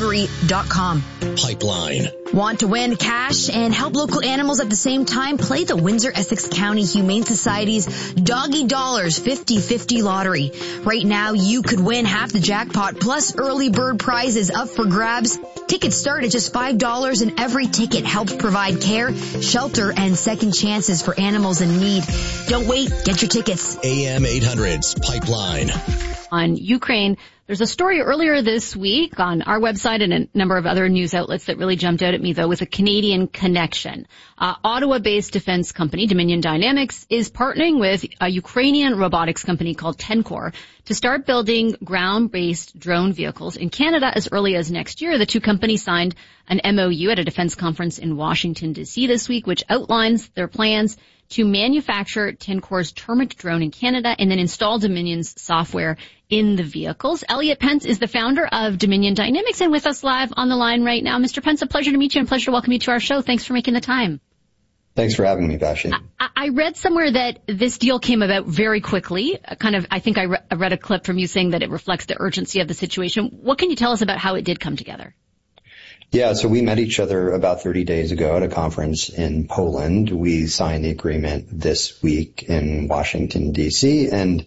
Rotary.com. Pipeline. Want to win cash and help local animals at the same time? Play the Windsor-Essex County Humane Society's Doggy Dollars 50-50 lottery. Right now, you could win half the jackpot plus early bird prizes up for grabs. Tickets start at just $5 and every ticket helps provide care, shelter, and second chances for animals in need. Don't wait. Get your tickets. AM 800's Pipeline. On Ukraine, there's a story earlier this week on our website and a number of other news outlets that really jumped out at me, though, with a Canadian connection. Ottawa-based defense company Dominion Dynamics is partnering with a Ukrainian robotics company called Tencor to start building ground-based drone vehicles in Canada as early as next year. The two companies signed an MOU at a defense conference in Washington, D.C. this week, which outlines their plans to manufacture Tencor's Termit drone in Canada and then install Dominion's software in the vehicles. Elliot Pence is the founder of Dominion Dynamics and with us live on the line right now. Mr. Pence, a pleasure to meet you and a pleasure to welcome you to our show. Thanks for making the time. Thanks for having me, Vashi. I read somewhere that this deal came about very quickly. I think I read a clip from you saying that it reflects the urgency of the situation. What can you tell us about how it did come together? Yeah, so we met each other about 30 days ago at a conference in Poland. We signed the agreement this week in Washington, D.C., and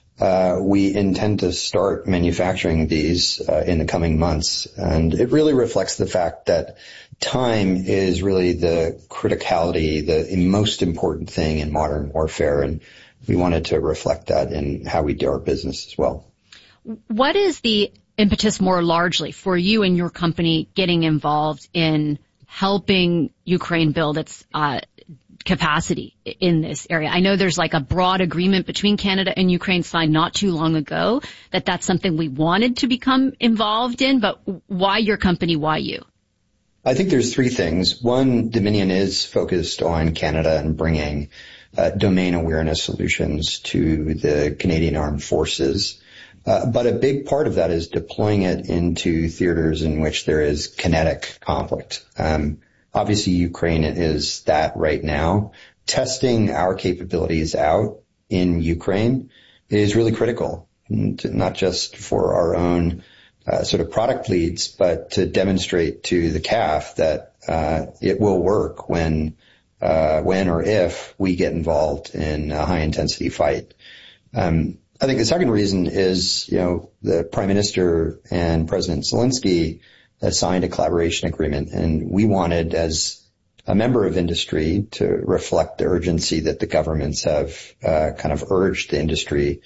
we intend to start manufacturing these in the coming months. And it really reflects the fact that time is really the criticality, the most important thing in modern warfare, and we wanted to reflect that in how we do our business as well. What is the impetus more largely for you and your company getting involved in helping Ukraine build its capacity in this area? I know there's like a broad agreement between Canada and Ukraine signed not too long ago that that's something we wanted to become involved in, but why your company, why you? I think there's three things. One, Dominion is focused on Canada and bringing domain awareness solutions to the Canadian Armed Forces. But a big part of that is deploying it into theaters in which there is kinetic conflict. Obviously, Ukraine is that right now. Testing our capabilities out in Ukraine is really critical, not just for our own sort of product leads, but to demonstrate to the CAF that it will work when or if we get involved in a high-intensity fight. I think the second reason is, the Prime Minister and President Zelensky signed a collaboration agreement, and we wanted, as a member of industry, to reflect the urgency that the governments have kind of urged the industry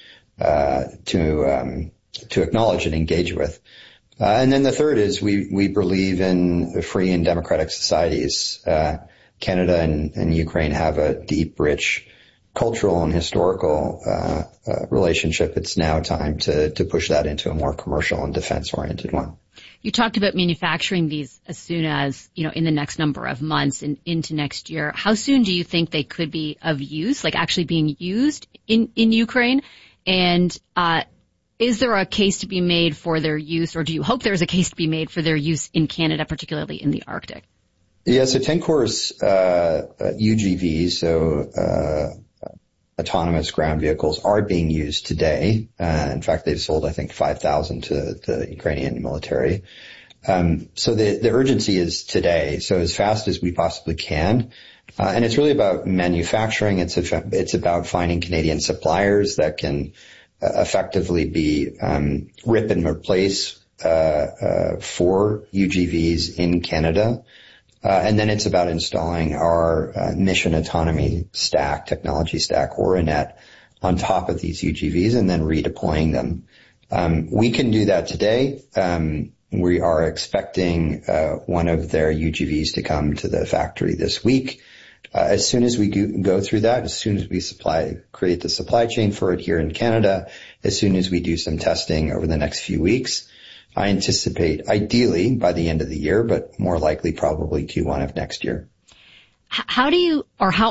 to acknowledge and engage with. And then the third is we believe in free and democratic societies. Canada and Ukraine have a deep, rich cultural and historical relationship. It's now time to push that into a more commercial and defense-oriented one. You talked about manufacturing these as soon as, in the next number of months and into next year. How soon do you think they could be of use, like actually being used in Ukraine? And is there a case to be made for their use, or do you hope there's a case to be made for their use in Canada, particularly in the Arctic? Yeah, so Tencor's UGVs, so autonomous ground vehicles, are being used today. In fact, they've sold, I think, 5,000 to the Ukrainian military. So the urgency is today, so as fast as we possibly can. And it's really about manufacturing. It's about finding Canadian suppliers that can effectively be rip and replace for UGVs in Canada. And then it's about installing our mission autonomy stack, technology stack, Oranet, on top of these UGVs and then redeploying them. We can do that today. We are expecting one of their UGVs to come to the factory this week. As soon as we go through that, as soon as we create the supply chain for it here in Canada, as soon as we do some testing over the next few weeks, I anticipate ideally by the end of the year, but more likely probably Q1 of next year. How do you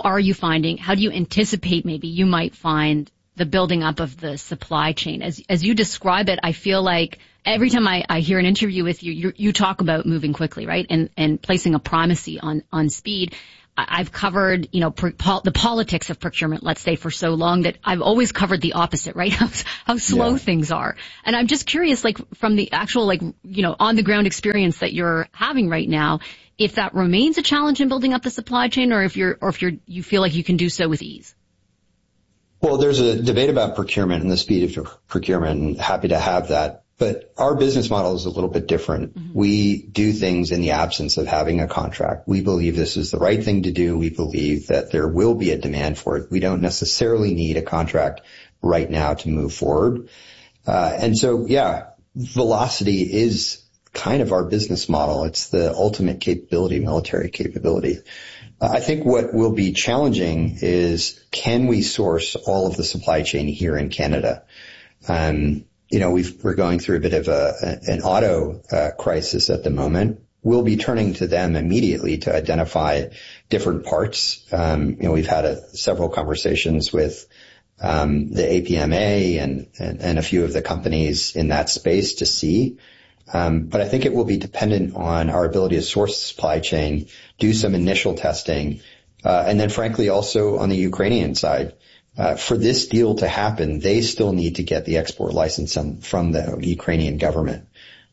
anticipate maybe you might find the building up of the supply chain? As you describe it, I feel like every time I hear an interview with you, you talk about moving quickly, right? And placing a primacy on speed. I've covered, the politics of procurement, let's say, for so long that I've always covered the opposite, right? How slow things are. And I'm just curious, like, from the actual, on the ground experience that you're having right now, if that remains a challenge in building up the supply chain, or if you feel like you can do so with ease. Well, there's a debate about procurement and the speed of procurement, and happy to have that. But our business model is a little bit different. Mm-hmm. We do things in the absence of having a contract. We believe this is the right thing to do. We believe that there will be a demand for it. We don't necessarily need a contract right now to move forward. And so, velocity is kind of our business model. It's the ultimate capability, military capability. I think what will be challenging is, can we source all of the supply chain here in Canada? We're going through a bit of an auto crisis at the moment. We'll be turning to them immediately to identify different parts. We've had several conversations with the APMA and a few of the companies in that space to see. But I think it will be dependent on our ability to source the supply chain, do some initial testing, and then frankly also on the Ukrainian side. For this deal to happen, they still need to get the export license from the Ukrainian government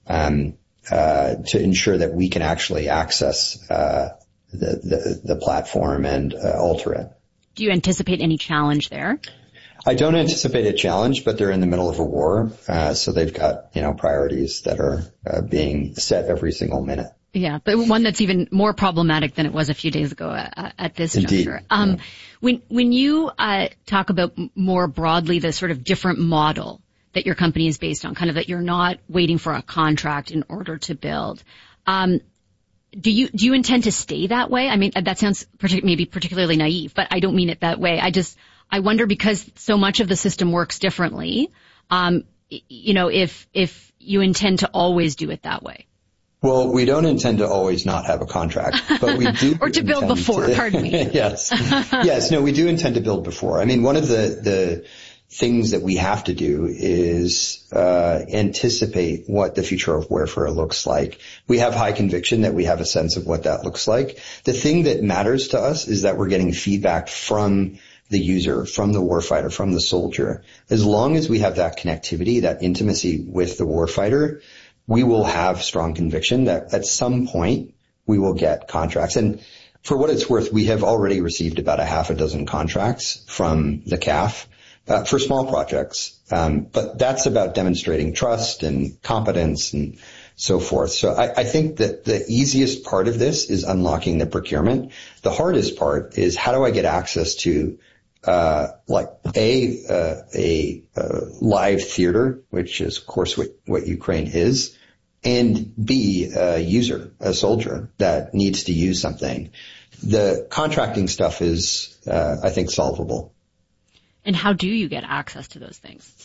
to ensure that we can actually access the platform and alter it. Do you anticipate any challenge there? I don't anticipate a challenge, but they're in the middle of a war, so they've got priorities that are being set every single minute. Yeah, but one that's even more problematic than it was a few days ago at this juncture. When you talk about more broadly the sort of different model that your company is based on, kind of that you're not waiting for a contract in order to build, do you intend to stay that way? I mean, that sounds maybe particularly naive, but I don't mean it that way. I wonder, because so much of the system works differently, if you intend to always do it that way. Well, we don't intend to always not have a contract, but we do. Or to build before, pardon me. Yes. Yes, no, we do intend to build before. I mean, one of the things that we have to do is anticipate what the future of warfare looks like. We have high conviction that we have a sense of what that looks like. The thing that matters to us is that we're getting feedback from the user, from the warfighter, from the soldier. As long as we have that connectivity, that intimacy with the warfighter, we will have strong conviction that at some point we will get contracts. And for what it's worth, we have already received about a half a dozen contracts from the CAF for small projects. But that's about demonstrating trust and competence and so forth. So I think that the easiest part of this is unlocking the procurement. The hardest part is, how do I get access to a live theater, which is of course what Ukraine is, and B, a user, a soldier that needs to use something. The contracting stuff is, I think, solvable. And how do you get access to those things?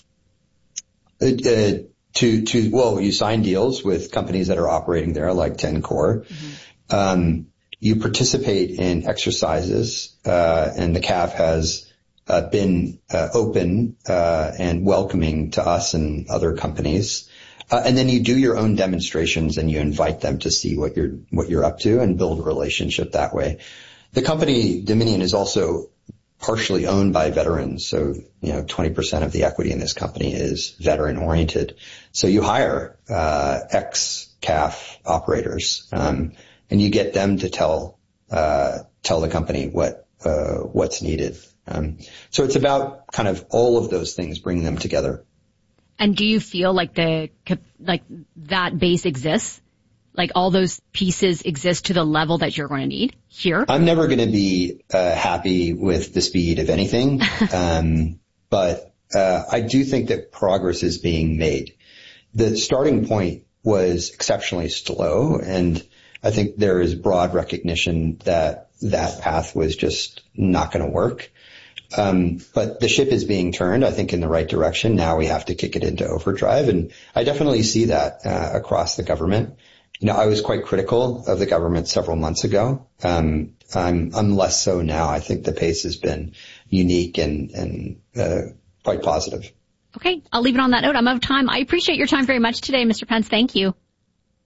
Well, you sign deals with companies that are operating there, like TenCore. Mm-hmm. You participate in exercises, and the CAF has been open and welcoming to us and other companies. And then you do your own demonstrations and you invite them to see what you're up to and build a relationship that way. The company Dominion is also partially owned by veterans. So, 20% of the equity in this company is veteran oriented. So you hire, ex-CAF operators, and you get them to tell the company what's needed. So it's about kind of all of those things, bringing them together. And do you feel like that base exists? Like all those pieces exist to the level that you're going to need here? I'm never going to be happy with the speed of anything. But I do think that progress is being made. The starting point was exceptionally slow, and I think there is broad recognition that that path was just not going to work. But the ship is being turned, I think, in the right direction. Now we have to kick it into overdrive. And I definitely see that across the government. I was quite critical of the government several months ago. I'm less so now. I think the pace has been unique and quite positive. Okay. I'll leave it on that note. I'm out of time. I appreciate your time very much today, Mr. Pence. Thank you.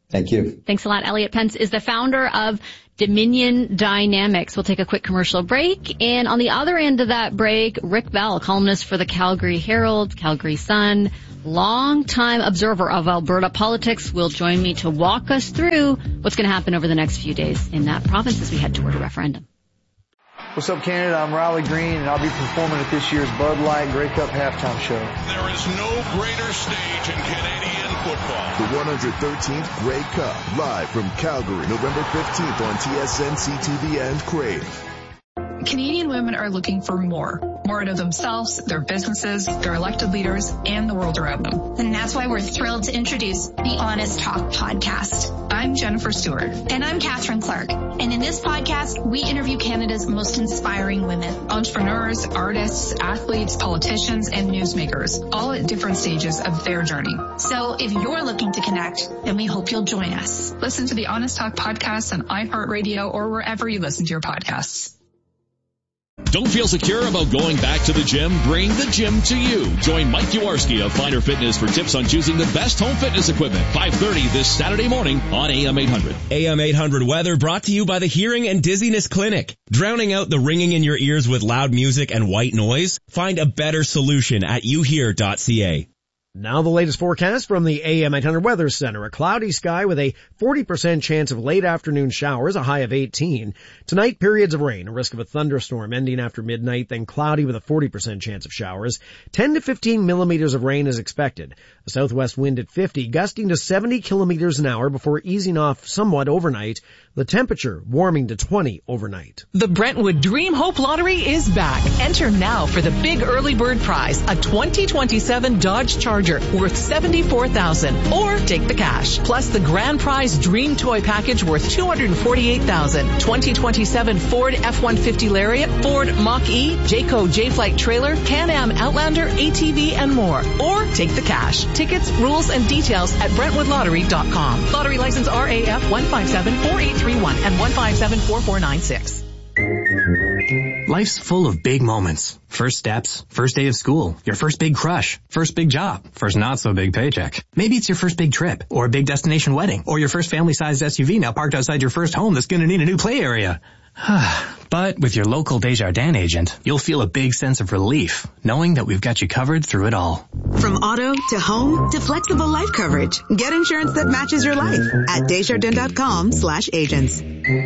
Thank you. Thanks a lot. Elliot Pence is the founder of Dominion Dynamics. We'll take a quick commercial break. And on the other end of that break, Rick Bell, columnist for the Calgary Herald, Calgary Sun, longtime observer of Alberta politics, will join me to walk us through what's going to happen over the next few days in that province as we head toward a referendum. What's up, Canada? I'm Riley Green, and I'll be performing at this year's Bud Light Grey Cup halftime show. There is no greater stage in Canadian football. The 113th Grey Cup, live from Calgary, November 15th on TSN, CTV, and Crave. Canadian women are looking for more out of themselves, their businesses, their elected leaders, and the world around them. And that's why we're thrilled to introduce the Honest Talk podcast. I'm Jennifer Stewart. And I'm Catherine Clark. And in this podcast, we interview Canada's most inspiring women. Entrepreneurs, artists, athletes, politicians, and newsmakers, all at different stages of their journey. So if you're looking to connect, then we hope you'll join us. Listen to the Honest Talk podcast on iHeartRadio or wherever you listen to your podcasts. Don't feel secure about going back to the gym? Bring the gym to you. Join Mike Jaworski of Finder Fitness for tips on choosing the best home fitness equipment. 5:30 this Saturday morning on AM 800. AM 800 weather brought to you by the Hearing and Dizziness Clinic. Drowning out the ringing in your ears with loud music and white noise? Find a better solution at youhear.ca. Now the latest forecast from the AM 800 Weather Center. A cloudy sky with a 40% chance of late afternoon showers, a high of 18. Tonight, periods of rain, a risk of a thunderstorm ending after midnight, then cloudy with a 40% chance of showers. 10 to 15 millimeters of rain is expected. A southwest wind at 50, gusting to 70 kilometers an hour before easing off somewhat overnight. The temperature warming to 20 overnight. The Brentwood Dream Hope Lottery is back. Enter now for the big early bird prize, a 2027 Dodge Charger worth $74,000, or take the cash. Plus the grand prize Dream Toy package worth $248,000. 2027 Ford F-150 Lariat, Ford Mach-E, Jayco J-Flight trailer, Can-Am Outlander, ATV, and more. Or take the cash. Tickets, rules, and details at BrentwoodLottery.com. Lottery license RAF 1574831 and 1574496. Life's full of big moments. First steps, first day of school, your first big crush, first big job, first not so big paycheck. Maybe it's your first big trip, or a big destination wedding, or your first family-sized SUV now parked outside your first home that's going to need a new play area. But with your local Desjardins agent, you'll feel a big sense of relief, knowing that we've got you covered through it all. From auto to home to flexible life coverage, get insurance that matches your life at Desjardins.com/agents.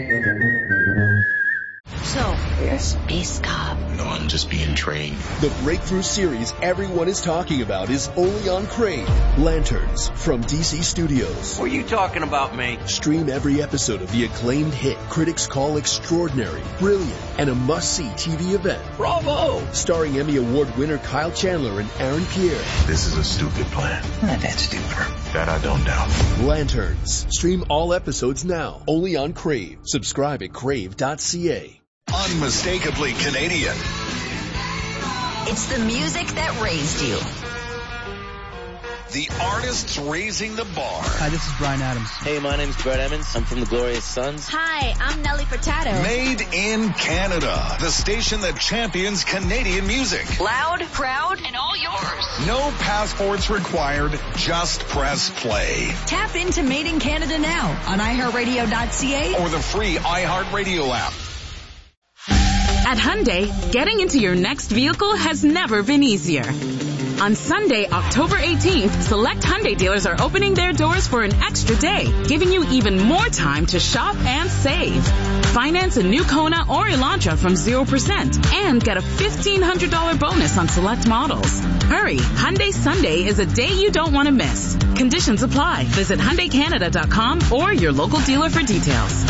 So, you're a space cop. No, I'm just being trained. The breakthrough series everyone is talking about is only on Crave. Lanterns from DC Studios. What are you talking about, mate? Stream every episode of the acclaimed hit critics call extraordinary, brilliant, and a must-see TV event. Bravo! Starring Emmy Award winner Kyle Chandler and Aaron Pierre. This is a stupid plan. Not that stupid. That I don't doubt. Lanterns. Stream all episodes now, only on Crave. Subscribe at crave.ca. Unmistakably Canadian. It's the music that raised you. The artists raising the bar. Hi, this is Bryan Adams. Hey, my name's Brett Emmons. I'm from the Glorious Sons. Hi, I'm Nelly Furtado. Made in Canada. The station that champions Canadian music. Loud, proud, and all yours. No passports required. Just press play. Tap into Made in Canada now on iHeartRadio.ca or the free iHeartRadio app. At Hyundai, getting into your next vehicle has never been easier. On Sunday, October 18th, select Hyundai dealers are opening their doors for an extra day, giving you even more time to shop and save. Finance a new Kona or Elantra from 0% and get a $1,500 bonus on select models. Hurry, Hyundai Sunday is a day you don't want to miss. Conditions apply. Visit HyundaiCanada.com or your local dealer for details.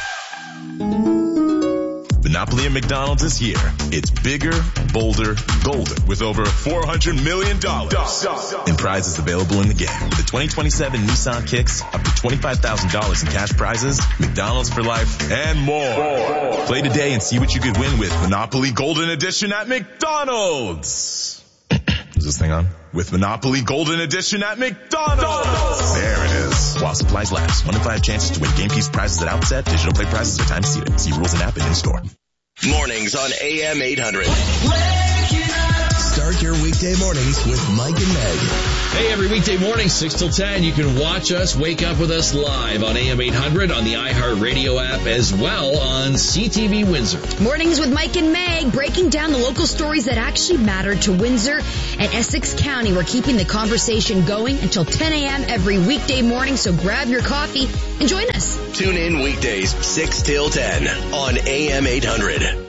Monopoly at McDonald's is here. It's bigger, bolder, golden with over $400 million in prizes available in the game. With the 2027 Nissan Kicks, up to $25,000 in cash prizes, McDonald's for life, and more. Play today and see what you could win with Monopoly Golden Edition at McDonald's. Is this thing on? With Monopoly Golden Edition at McDonald's. There it is. While supplies last. 1 in 5 chances to win game piece prizes at outset. Digital play prizes are time seated. See rules and app in store. Mornings on AM 800. Start Start your weekday mornings with Mike and Meg. Hey, every weekday morning, 6 till 10, you can watch us, wake up with us live on AM 800 on the iHeartRadio app, as well on CTV Windsor. Mornings with Mike and Meg, breaking down the local stories that actually matter to Windsor and Essex County. We're keeping the conversation going until 10 a.m. every weekday morning, so grab your coffee and join us. Tune in weekdays 6 till 10 on AM 800.